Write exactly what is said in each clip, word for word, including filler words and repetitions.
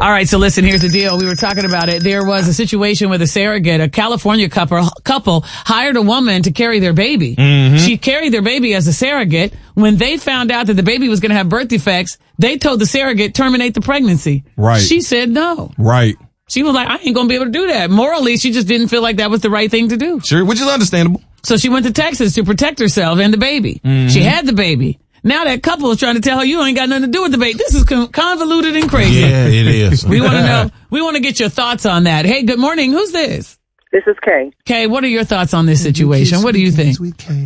All right, so listen, here's the deal. We were talking about it. There was a situation with a surrogate. A California couple, couple hired a woman to carry their baby. Mm-hmm. She carried their baby as a surrogate. When they found out that the baby was going to have birth defects, they told the surrogate, terminate the pregnancy. Right. She said no. Right. She was like, I ain't going to be able to do that. Morally, she just didn't feel like that was the right thing to do. Sure, which is understandable. So she went to Texas to protect herself and the baby. Mm-hmm. She had the baby. Now that couple is trying to tell her you ain't got nothing to do with the baby. This is convoluted and crazy. Yeah, it is. We want to know, we want to get your thoughts on that. Hey, good morning. Who's this? This is Kay. Kay, what are your thoughts on this situation? What do you think?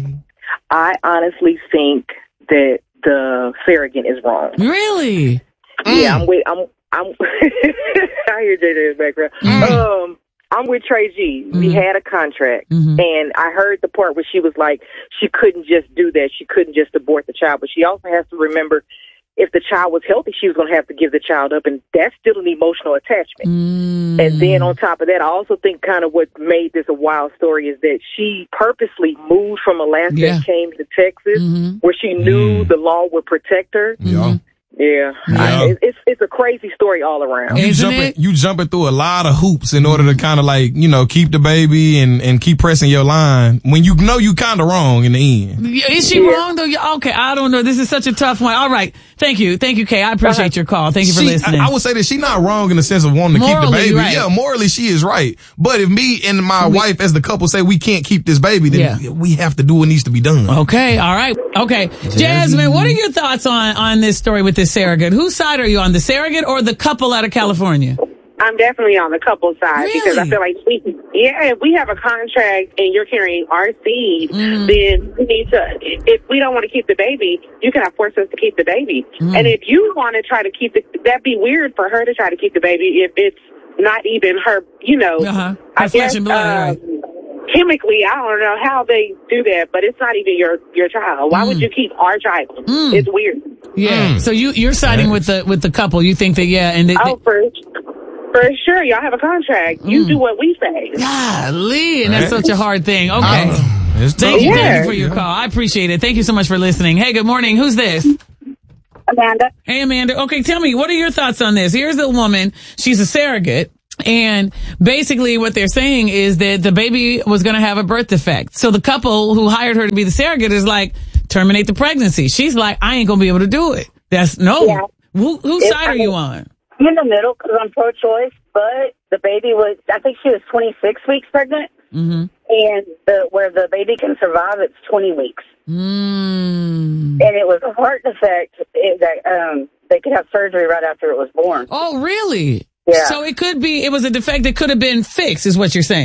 I honestly think that the surrogate is wrong. Really? Yeah, I'm with, I'm, I'm, I hear J J in the background. Mm. Um, I'm with Trey G. Mm-hmm. We had a contract, mm-hmm. and I heard the part where she was like, she couldn't just do that. She couldn't just abort the child, but she also has to remember if the child was healthy, she was going to have to give the child up, and that's still an emotional attachment. Mm. And then on top of that, I also think kind of what made this a wild story is that she purposely moved from Alaska yeah. and came to Texas, mm-hmm. where she knew mm. the law would protect her. Yeah. Yeah, yeah. I, it's it's a crazy story all around. You Isn't jumping, it? you jumping through a lot of hoops in order to kind of like, you know, keep the baby and, and keep pressing your line when you know you kind of wrong in the end. Is she yeah. wrong though? Okay, I don't know. This is such a tough one. All right, thank you, thank you, Kay. I appreciate uh-huh. your call. Thank you for she, listening. I, I would say that she's not wrong in the sense of wanting to morally, keep the baby. Right. Yeah, morally she is right. But if me and my we, wife as the couple say we can't keep this baby, then yeah. we have to do what needs to be done. Okay, all right, okay. Jasmine, Jasmine what are your thoughts on on this story with this surrogate? Whose side are you on, the surrogate or the couple out of California? I'm definitely on the couple side really? because I feel like, we, yeah, if we have a contract and you're carrying our seed, mm. then we need to, if we don't want to keep the baby, you cannot force us to keep the baby. Mm. And if you want to try to keep it, that'd be weird for her to try to keep the baby if it's not even her, you know, uh-huh. I guess, and blood, um, right. chemically, I don't know how they do that, but it's not even your, your child. Why mm. would you keep our child? Mm. It's weird. Yeah. Mm. So you, you're siding with the, with the couple. You think that, yeah. And they, oh, for, for sure. Y'all have a contract. You mm. do what we say. Golly. And that's such a hard thing. Okay. Uh, thank you. Yeah. Thank you for your call. I appreciate it. Thank you so much for listening. Hey, good morning. Who's this? Amanda. Hey, Amanda. Okay. Tell me, what are your thoughts on this? Here's a woman. She's a surrogate. And basically what they're saying is that the baby was going to have a birth defect. So the couple who hired her to be the surrogate is like, terminate the pregnancy. She's like, I ain't going to be able to do it. That's no. Yeah. Who, whose It's, side are you on? I'm in the middle because I'm pro-choice, but the baby was, I think she was twenty-six weeks pregnant. Mm-hmm. And the, where the baby can survive, it's twenty weeks. Mm. And it was a heart defect it, that um, they could have surgery right after it was born. Oh, really? Yeah. So it could be, it was a defect that could have been fixed, is what you're saying.